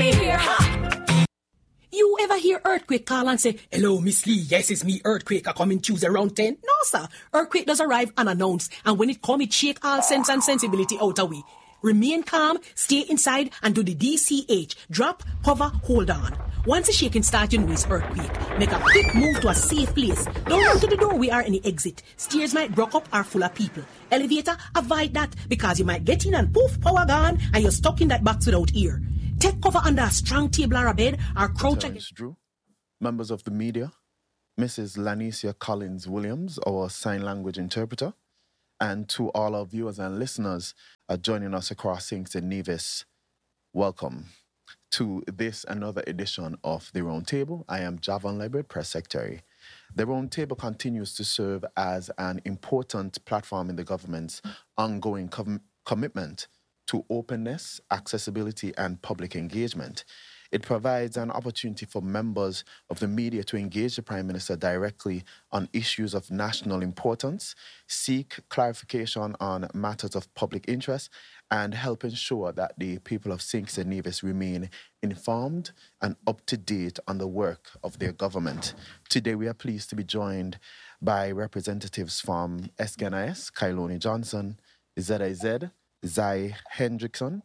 me here. Ha! You ever hear Earthquake call and say, "Hello, Miss Lee, yes, it's me, Earthquake, I coming Tuesday around 10? No, sir. Earthquake does arrive unannounced, and when it come, it shake all sense and sensibility out of we. Remain calm, stay inside, and do the DCH. Drop, hover, hold on. Once the shaking starts, you know it's earthquake. Make a quick move to a safe place. Don't run to the door, we are any exit. Stairs might block up or full of people. Elevator, avoid that, because you might get in and poof, power gone, and you're stuck in that box without ear. Take cover under a strong table or a bed, or crouch against... Drew, members of the media, Mrs. Lanicia Collins-Williams, our sign language interpreter, and to all our viewers and listeners joining us across St. Nevis, welcome to this another edition of The Round Table. I am Javon Liebert, Press Secretary. The Round Table continues to serve as an important platform in the government's ongoing commitment to openness, accessibility, and public engagement. It provides an opportunity for members of the media to engage the Prime Minister directly on issues of national importance, seek clarification on matters of public interest, and help ensure that the people of St. Nevis remain informed and up to date on the work of their government. Today, we are pleased to be joined by representatives from SKNIS, Kailoni Johnson, ZIZ, Zai Hendrickson,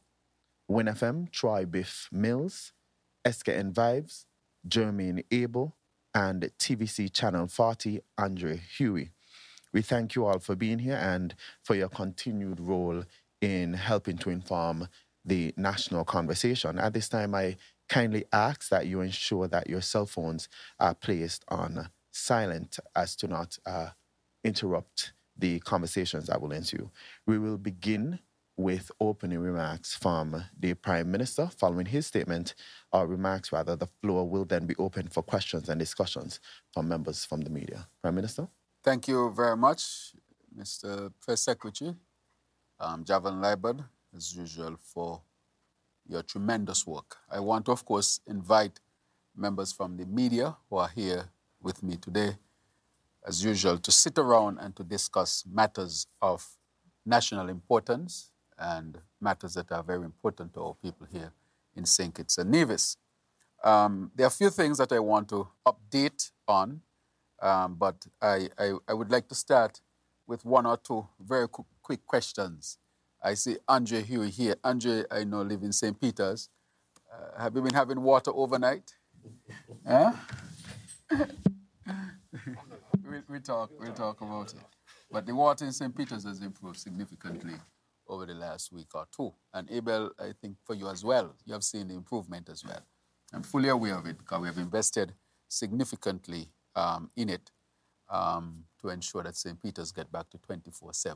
WinFM, Troy Biff Mills, SKN Vibes, Jermaine Abel, and TVC Channel 40, Andre Huey. We thank you all for being here and for your continued role in helping to inform the national conversation. At this time, I kindly ask that you ensure that your cell phones are placed on silent as to not interrupt the conversations that will ensue. We will begin with opening remarks from the Prime Minister. Following his statement, or remarks rather, the floor will then be open for questions and discussions from members from the media. Prime Minister? Thank you very much, Mr. Press Secretary, Javon Liebert, as usual, for your tremendous work. I want to, of course, invite members from the media who are here with me today, as usual, to sit around and to discuss matters of national importance and matters that are very important to our people here in St. Kitts and Nevis. There are a few things that I want to update on, but I would like to start with one or two very quick questions. I see Andre Huey here. Andre, I know, live in St. Peter's. Have you been having water overnight? Huh? we'll talk about it. But the water in St. Peter's has improved significantly over the last week or two. And Abel, I think for you as well, you have seen the improvement as well. I'm fully aware of it because we have invested significantly in it to ensure that St. Peter's get back to 24/7,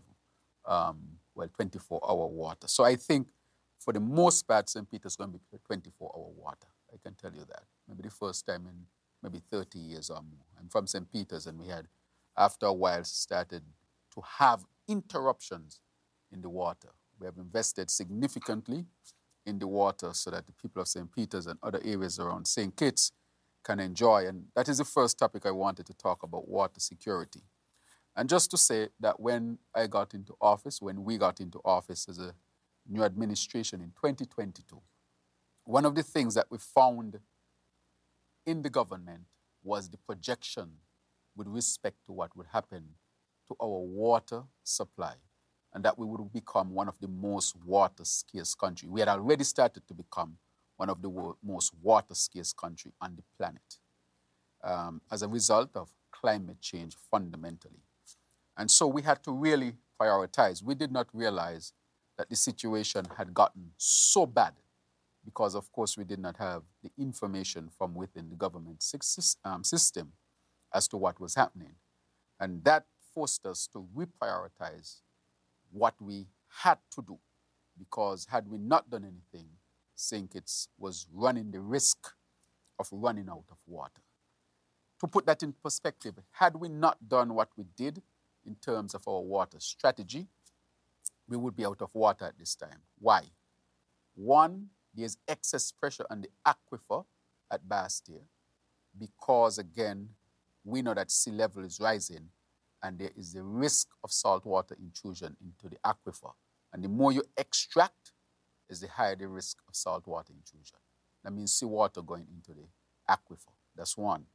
24-hour water. So I think for the most part, St. Peter's is going to be 24-hour water. I can tell you that. Maybe the first time in maybe 30 years or more. I'm from St. Peter's, and we had, after a while, started to have interruptions in the water. We have invested significantly in the water so that the people of St. Peter's and other areas around St. Kitts can enjoy. And that is the first topic I wanted to talk about, water security. And just to say that when we got into office as a new administration in 2022, one of the things that we found in the government was the projection with respect to what would happen to our water supply, and that we would become one of the most water-scarce countries. We had already started to become one of the most water-scarce countries on the planet as a result of climate change fundamentally. And so we had to really prioritize. We did not realize that the situation had gotten so bad because, of course, we did not have the information from within the government system as to what was happening. And that forced us to reprioritize what we had to do, because had we not done anything, St. Kitts was running the risk of running out of water. To put that in perspective, had we not done what we did in terms of our water strategy, we would be out of water at this time. Why? One, there's excess pressure on the aquifer at Bastia because, again, we know that sea level is rising and there is the risk of saltwater intrusion into the aquifer. And the more you extract, is the higher the risk of saltwater intrusion. That means seawater going into the aquifer. That's one.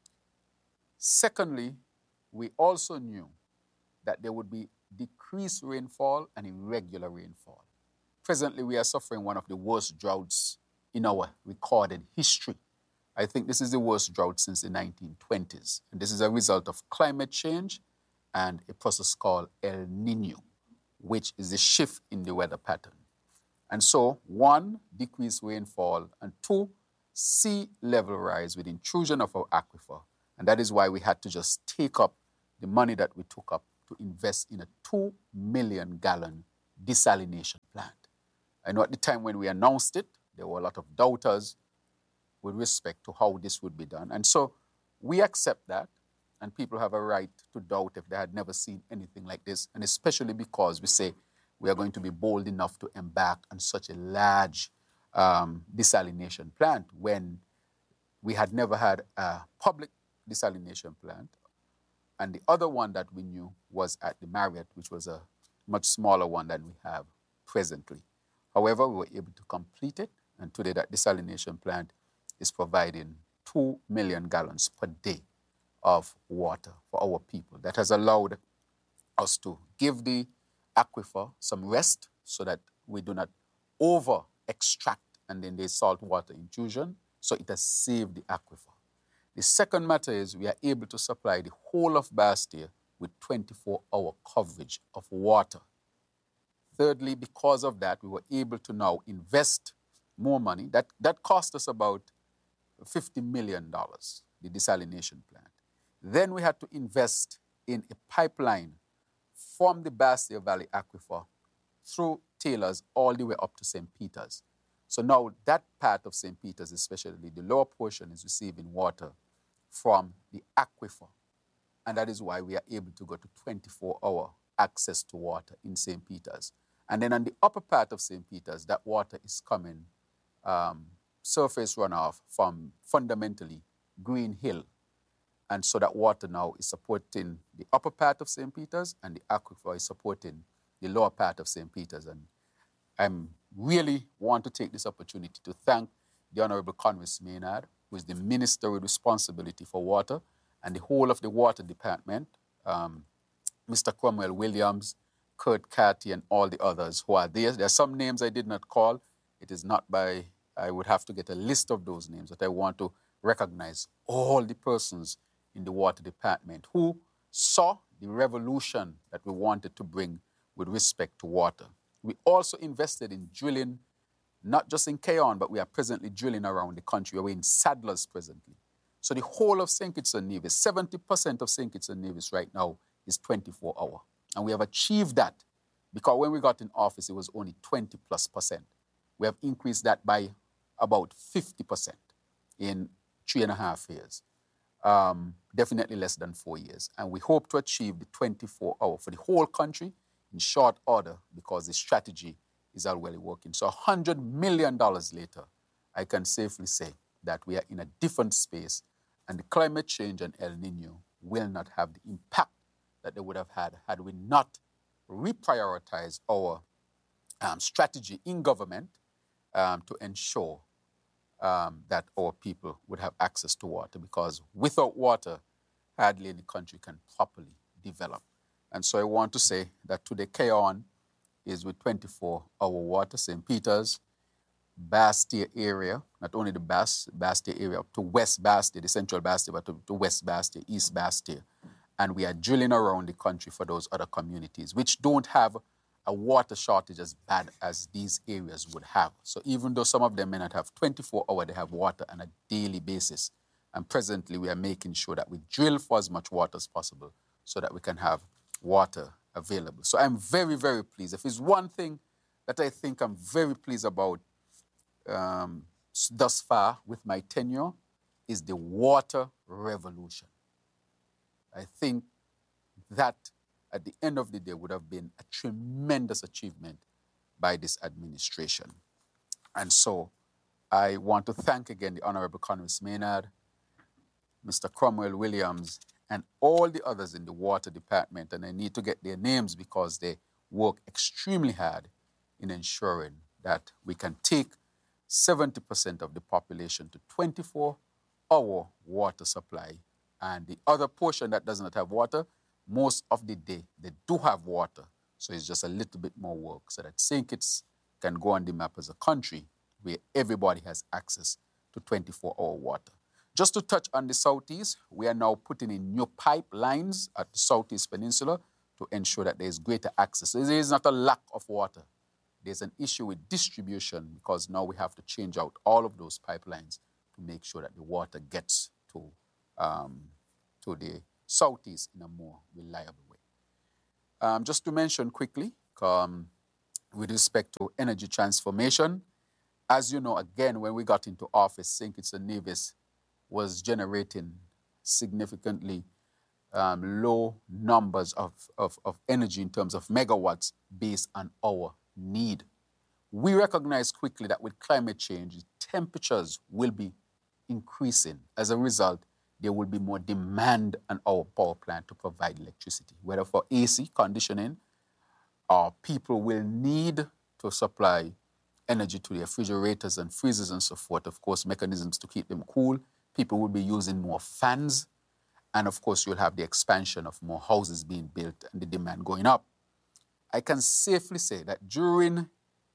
Secondly, we also knew that there would be decreased rainfall and irregular rainfall. Presently, we are suffering one of the worst droughts in our recorded history. I think this is the worst drought since the 1920s. And this is a result of climate change and a process called El Niño, which is a shift in the weather pattern. And so, one, decreased rainfall, and two, sea level rise with intrusion of our aquifer. And that is why we had to just take up the money that we took up to invest in a 2 million gallon desalination plant. I know at the time when we announced it, there were a lot of doubters with respect to how this would be done. And so we accept that, and people have a right to doubt if they had never seen anything like this, and especially because we say we are going to be bold enough to embark on such a large desalination plant when we had never had a public desalination plant. And the other one that we knew was at the Marriott, which was a much smaller one than we have presently. However, we were able to complete it, and today that desalination plant is providing 2 million gallons per day of water for our people. That has allowed us to give the aquifer some rest so that we do not over-extract and then there's saltwater intrusion, so it has saved the aquifer. The second matter is we are able to supply the whole of Bastia with 24-hour coverage of water. Thirdly, because of that, we were able to now invest more money. That cost us about $50 million, the desalination plant. Then we had to invest in a pipeline from the Bastia Valley Aquifer through Taylors all the way up to St. Peter's. So now that part of St. Peter's, especially the lower portion, is receiving water from the aquifer. And that is why we are able to go to 24-hour access to water in St. Peter's. And then on the upper part of St. Peter's, that water is coming surface runoff from fundamentally Green Hill. And so that water now is supporting the upper part of St. Peter's, and the aquifer is supporting the lower part of St. Peter's. And I really want to take this opportunity to thank the Honorable Conway Maynard, who is the Minister with responsibility for water, and the whole of the Water Department, Mr. Cromwell Williams, Kurt Carty, and all the others who are there. There are some names I did not call. It is not by, I would have to get a list of those names, but I want to recognize all the persons in the Water Department who saw the revolution that we wanted to bring with respect to water. We also invested in drilling, not just in Keyon, but we are presently drilling around the country. We're in Sadlers presently. So the whole of St. Kitts and Nevis, 70% of St. Kitts and Nevis right now is 24-hour. And we have achieved that because when we got in office, it was only 20+%. We have increased that by about 50% in 3.5 years. Definitely less than 4 years. And we hope to achieve the 24-hour for the whole country in short order because the strategy is already working. So $100 million later, I can safely say that we are in a different space, and the climate change and El Niño will not have the impact that they would have had we not reprioritized our strategy in government to ensure that our people would have access to water, because without water, hardly any country can properly develop. And so I want to say that today Keyon is with 24-hour water. St. Peter's, Bastia area, not only the Bastia area, up to West Bastia, the central Bastia, but to West Bastia, East Bastia. And we are drilling around the country for those other communities, which don't have a water shortage as bad as these areas would have. So even though some of them may not have 24-hour, they have water on a daily basis. And presently, we are making sure that we drill for as much water as possible so that we can have water available. So I'm very, very pleased. If it's one thing that I think I'm very pleased about thus far with my tenure, is the water revolution. I think that at the end of the day would have been a tremendous achievement by this administration. And so I want to thank again the Honorable Conway Maynard, Mr. Cromwell Williams, and all the others in the Water Department. And I need to get their names because they work extremely hard in ensuring that we can take 70% of the population to 24-hour water supply. And the other portion that does not have water, most of the day, they do have water. So it's just a little bit more work so that St. Kitts can go on the map as a country where everybody has access to 24-hour water. Just to touch on the Southeast, we are now putting in new pipelines at the Southeast Peninsula to ensure that there is greater access. There is not a lack of water. There's an issue with distribution because now we have to change out all of those pipelines to make sure that the water gets to the Southeast in a more reliable way. Just to mention quickly, with respect to energy transformation, as you know, again, when we got into office, St. Kitts and Nevis was generating significantly low numbers of energy in terms of megawatts based on our need. We recognize quickly that with climate change, temperatures will be increasing. As a result, there will be more demand on our power plant to provide electricity, whether for AC conditioning, or people will need to supply energy to their refrigerators and freezers and so forth. Of course, mechanisms to keep them cool. People will be using more fans. And of course, you'll have the expansion of more houses being built and the demand going up. I can safely say that during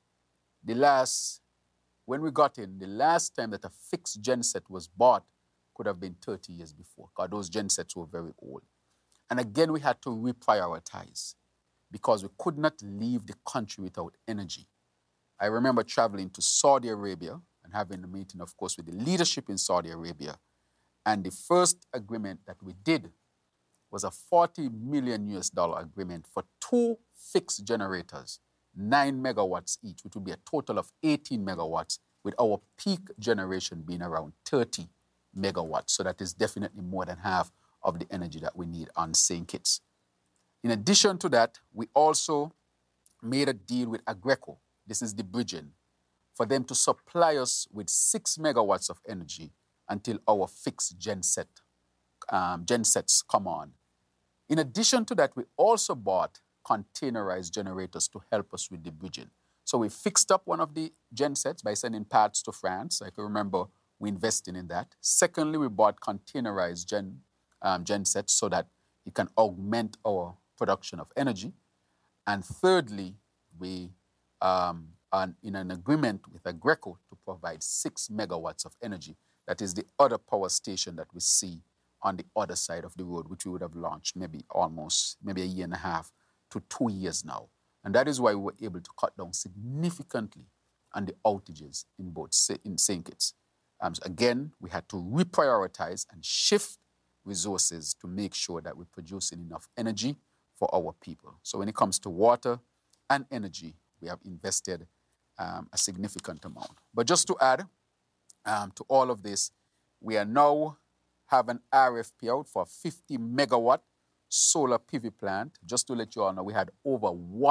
when we got in, the last time that a fixed genset was bought could have been 30 years before, because those gensets were very old. And again, we had to reprioritize because we could not leave the country without energy. I remember traveling to Saudi Arabia and having a meeting, of course, with the leadership in Saudi Arabia. And the first agreement that we did was a $40 million agreement for 2 fixed generators, 9 megawatts each, which would be a total of 18 megawatts, with our peak generation being around 30 megawatts. So that is definitely more than half of the energy that we need on St. Kitts. In addition to that, we also made a deal with Aggreko. This is the bridging, for them to supply us with 6 megawatts of energy until our fixed gensets come on. In addition to that, we also bought containerized generators to help us with the bridging. So we fixed up one of the gensets by sending parts to France. I can remember we invested in that. Secondly, we bought containerized gensets so that it can augment our production of energy. And thirdly, we are in an agreement with Aggreko to provide 6 megawatts of energy. That is the other power station that we see on the other side of the road, which we would have launched maybe a year and a half to 2 years now. And that is why we were able to cut down significantly on the outages in St. Kitts. Again, we had to reprioritize and shift resources to make sure that we're producing enough energy for our people. So when it comes to water and energy, we have invested a significant amount. But just to add to all of this, we are now have an RFP out for a 50 megawatt solar PV plant. Just to let you all know, we had over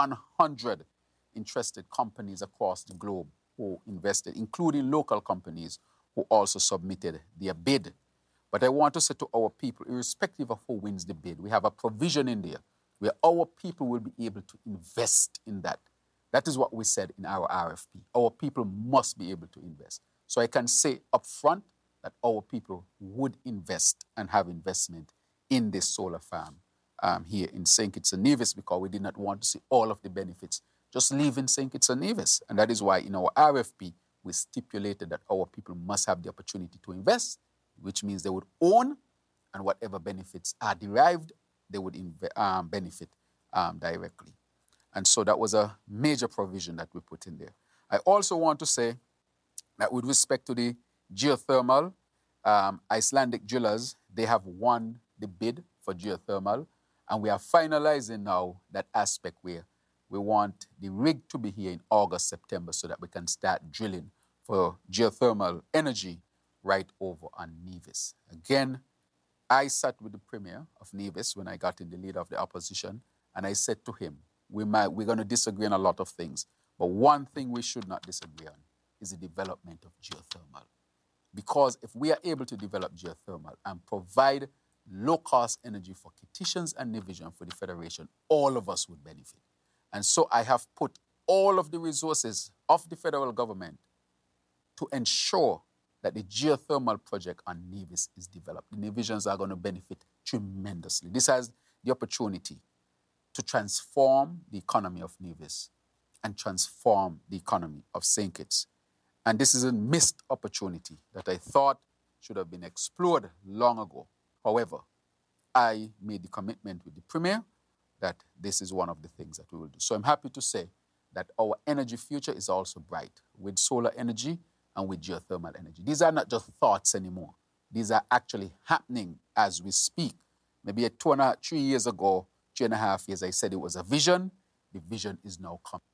100 interested companies across the globe who invested, including local companies who also submitted their bid. But I want to say to our people, irrespective of who wins the bid, we have a provision in there where our people will be able to invest in that. That is what we said in our RFP. Our people must be able to invest. So I can say up front that our people would invest and have investment in this solar farm here in St. Kitts and Nevis, because we did not want to see all of the benefits just leaving St. Kitts and Nevis. And that is why in our RFP, we stipulated that our people must have the opportunity to invest, which means they would own, and whatever benefits are derived, they would benefit directly. And so that was a major provision that we put in there. I also want to say that with respect to the geothermal, Icelandic drillers, they have won the bid for geothermal, and we are finalizing now that aspect where we want the rig to be here in August, September, so that we can start drilling for geothermal energy right over on Nevis. Again, I sat with the Premier of Nevis when I got in the leader of the opposition, and I said to him, we're going to disagree on a lot of things, but one thing we should not disagree on is the development of geothermal. Because if we are able to develop geothermal and provide low-cost energy for Kittitians and Division for the Federation, all of us would benefit. And so I have put all of the resources of the federal government to ensure that the geothermal project on Nevis is developed. The Nevisians are going to benefit tremendously. This has the opportunity to transform the economy of Nevis and transform the economy of St. Kitts. And this is a missed opportunity that I thought should have been explored long ago. However, I made the commitment with the Premier that this is one of the things that we will do. So I'm happy to say that our energy future is also bright with solar energy and with geothermal energy. These are not just thoughts anymore. These are actually happening as we speak. Maybe 3 years ago, 3.5 years, I said it was a vision. The vision is now coming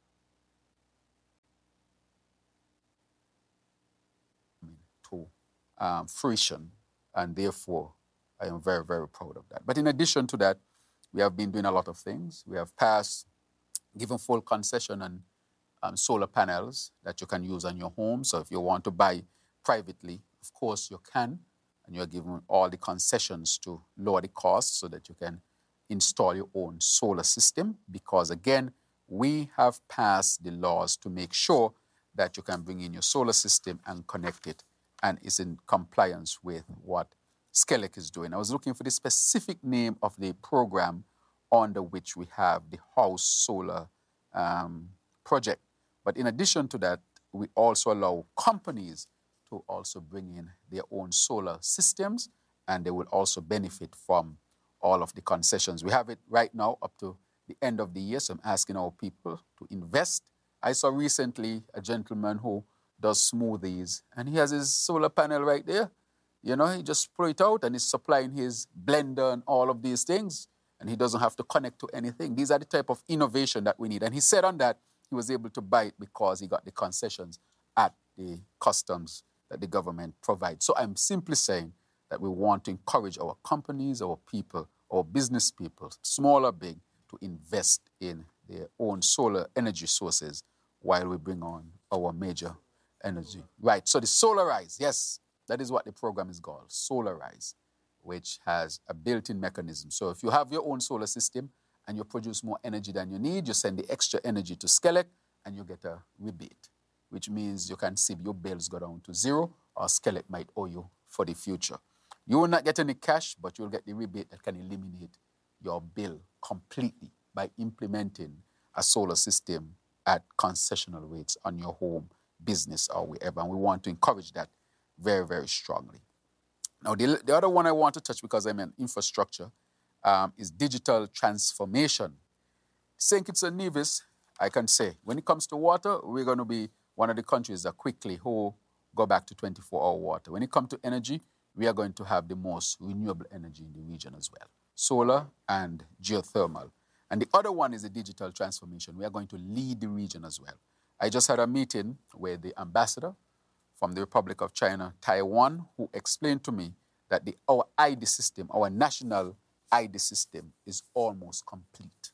to fruition, and therefore, I am very, very proud of that. But in addition to that, we have been doing a lot of things. We have given full concession on solar panels that you can use on your home. So if you want to buy privately, of course you can, and you're given all the concessions to lower the cost so that you can install your own solar system, because again, we have passed the laws to make sure that you can bring in your solar system and connect it, and is in compliance with what Skelec is doing. I was looking for the specific name of the program under which we have the house solar project. But in addition to that, we also allow companies to also bring in their own solar systems, and they will also benefit from all of the concessions. We have it right now up to the end of the year, so I'm asking our people to invest. I saw recently a gentleman who does smoothies, and he has his solar panel right there. You know, he just pull it out and he's supplying his blender and all of these things, and he doesn't have to connect to anything. These are the type of innovation that we need. And he said on that, he was able to buy it because he got the concessions at the customs that the government provides. So I'm simply saying that we want to encourage our companies, our people, our business people, small or big, to invest in their own solar energy sources while we bring on our major energy. Right, so the Solarize, yes, that is what the program is called, Solarize, which has a built-in mechanism. So if you have your own solar system and you produce more energy than you need, you send the extra energy to Skelec and you get a rebate, which means you can see your bills go down to zero, or Skelec might owe you for the future. You will not get any cash, but you'll get the rebate that can eliminate your bill completely by implementing a solar system at concessional rates on your home, business, or wherever. And we want to encourage that very, very strongly. Now, the other one I want to touch, because I'm in infrastructure, is digital transformation. St. Kitts and Nevis, I can say, when it comes to water, we're going to be one of the countries that quickly go back to 24-hour water. When it comes to energy, we are going to have the most renewable energy in the region as well, solar and geothermal. And the other one is the digital transformation. We are going to lead the region as well. I just had a meeting with the ambassador from the Republic of China, Taiwan, who explained to me that our ID system, our national ID system, is almost complete.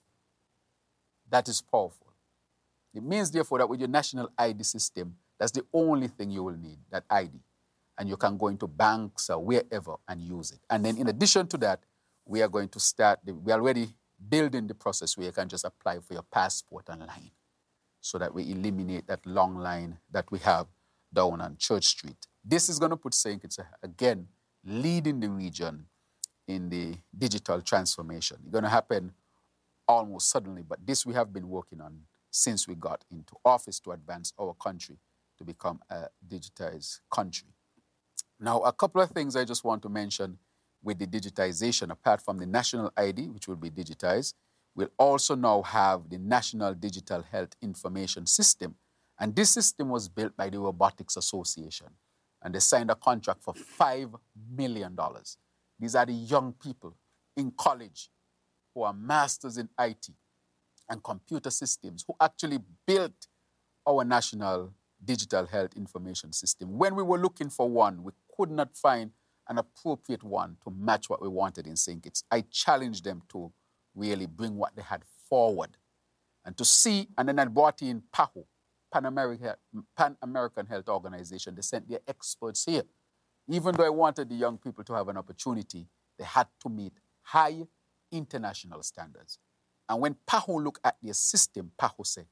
That is powerful. It means, therefore, that with your national ID system, that's the only thing you will need, that ID. And you can go into banks or wherever and use it. And then in addition to that, we are going to start, we are already building the process where you can just apply for your passport online, so that we eliminate that long line that we have down on Church Street. This is going to put St. Kitts, again, leading the region in the digital transformation. It's going to happen almost suddenly, but this we have been working on since we got into office to advance our country to become a digitized country. Now, a couple of things I just want to mention with the digitization. Apart from the national ID, which will be digitized, we'll also now have the National Digital Health Information System. And this system was built by the Robotics Association. And they signed a contract for $5 million. These are the young people in college who are masters in IT and computer systems who actually built our National Digital Health Information System. When we were looking for one, we could not find an appropriate one to match what we wanted in St. Kitts. I challenged them to really bring what they had forward and to see, and then I brought in PAHO, Pan American Health Organization. They sent their experts here. Even though I wanted the young people to have an opportunity, they had to meet high international standards. And when PAHO looked at their system, PAHO said,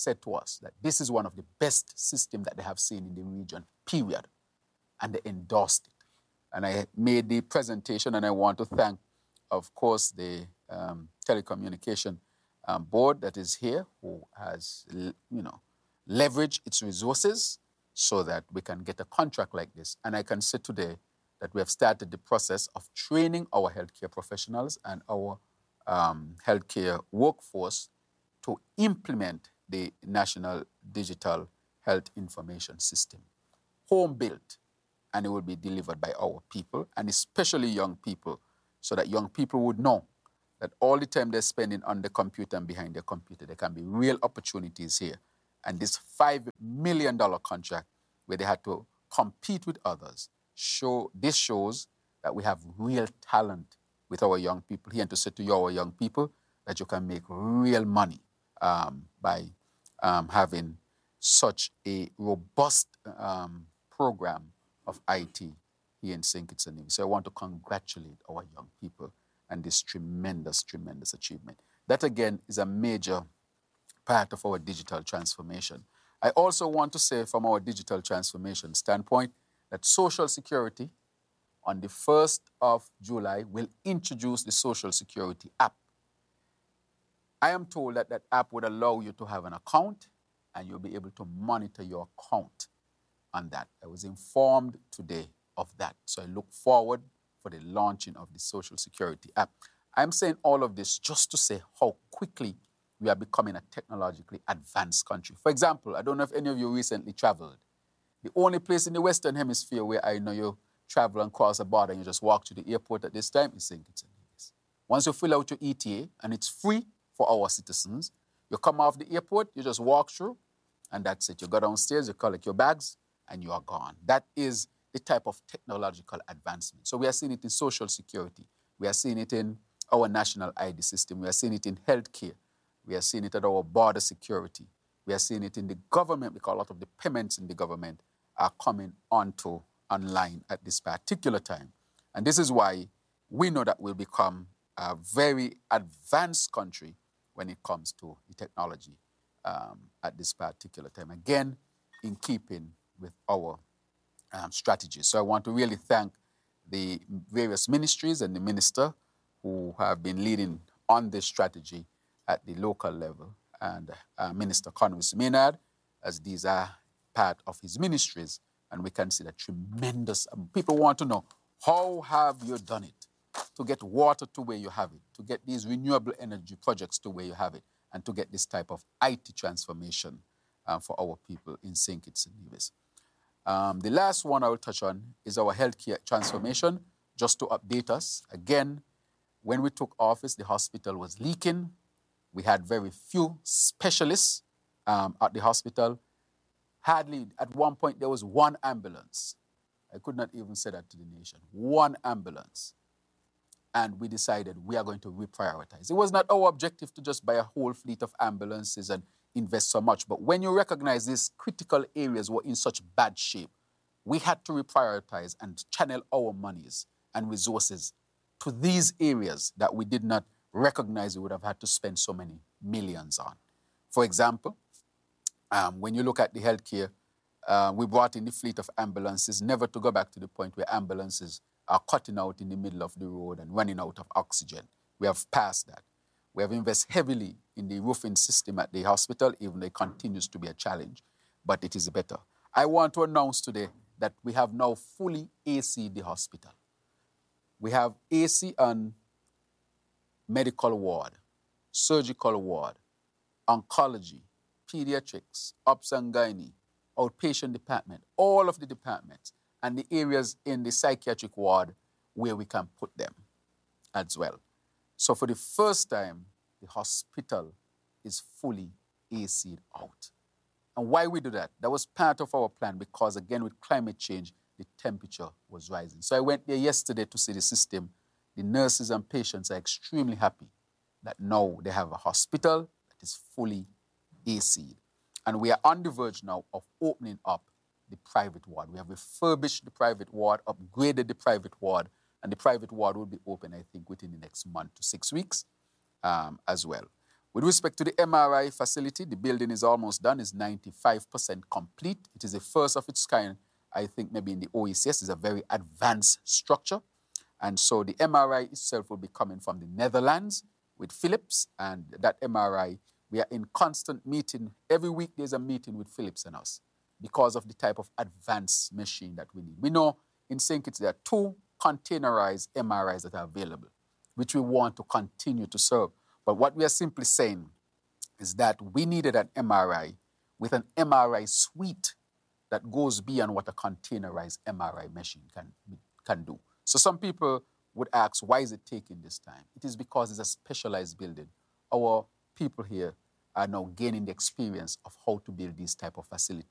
said to us that this is one of the best systems that they have seen in the region, period. And they endorsed it. And I made the presentation, and I want to thank, of course, the telecommunication board that is here, who has, leveraged its resources so that we can get a contract like this. And I can say today that we have started the process of training our healthcare professionals and our healthcare workforce to implement the National Digital Health Information System, home-built, and it will be delivered by our people, and especially young people, so that young people would know that all the time they're spending on the computer and behind their computer, there can be real opportunities here. And this $5 million contract, where they had to compete with others, this shows that we have real talent with our young people here, and to say to our young people that you can make real money by having such a robust program of IT here in St. Kitts and Nevis. So I want to congratulate our young people and this tremendous, tremendous achievement. That, again, is a major part of our digital transformation. I also want to say from our digital transformation standpoint that Social Security on the 1st of July will introduce the Social Security app. I am told that that app would allow you to have an account and you'll be able to monitor your account on that. I was informed today of that. So I look forward for the launching of the Social Security app. I'm saying all of this just to say how quickly we are becoming a technologically advanced country. For example, I don't know if any of you recently traveled. The only place in the Western Hemisphere where I know you travel and cross a border and you just walk to the airport at this time is St. Kitts and Nevis. Once you fill out your ETA, and it's free for our citizens, you come off the airport, you just walk through, and that's it. You go downstairs, you collect your bags, and you are gone. That is the type of technological advancement. So we are seeing it in Social Security. We are seeing it in our national ID system. We are seeing it in healthcare. We are seeing it at our border security. We are seeing it in the government, because a lot of the payments in the government are coming online at this particular time. And this is why we know that we'll become a very advanced country when it comes to the technology at this particular time. Again, in keeping with our strategies. So I want to really thank the various ministries and the minister who have been leading on this strategy at the local level, and Minister Conway Maynard, as these are part of his ministries, and we can see that tremendous, people want to know, how have you done it to get water to where you have it, to get these renewable energy projects to where you have it, and to get this type of IT transformation for our people in St. Kitts and Nevis. The last one I will touch on is our healthcare transformation. Just to update us, again, when we took office, the hospital was leaking. We had very few specialists at the hospital. Hardly, at one point, there was one ambulance. I could not even say that to the nation. One ambulance. And we decided we are going to reprioritize. It was not our objective to just buy a whole fleet of ambulances and invest so much. But when you recognize these critical areas were in such bad shape, we had to reprioritize and channel our monies and resources to these areas that we did not recognize we would have had to spend so many millions on. For example, when you look at the healthcare, we brought in the fleet of ambulances, never to go back to the point where ambulances are cutting out in the middle of the road and running out of oxygen. We have passed that. We have invested heavily in the roofing system at the hospital, even though it continues to be a challenge, but it is better. I want to announce today that we have now fully AC'd the hospital. We have AC on medical ward, surgical ward, oncology, pediatrics, obs and gynae, outpatient department, all of the departments, and the areas in the psychiatric ward where we can put them as well. So for the first time, the hospital is fully AC'd out. And why we do that? That was part of our plan because, again, with climate change, the temperature was rising. So I went there yesterday to see the system. The nurses and patients are extremely happy that now they have a hospital that is fully AC'd. And we are on the verge now of opening up the private ward. We have refurbished the private ward, upgraded the private ward, and the private ward will be open, I think, within the next month to 6 weeks as well. With respect to the MRI facility, the building is almost done. It's 95% complete. It is the first of its kind, I think, maybe in the OECS. It's a very advanced structure. And so the MRI itself will be coming from the Netherlands with Philips. And that MRI, we are in constant meeting. Every week there's a meeting with Philips and us because of the type of advanced machine that we need. We know in St. Kitts there are 2 containerized MRIs that are available, which we want to continue to serve. But what we are simply saying is that we needed an MRI with an MRI suite that goes beyond what a containerized MRI machine can do. So some people would ask, why is it taking this time? It is because it's a specialized building. Our people here are now gaining the experience of how to build these type of facilities.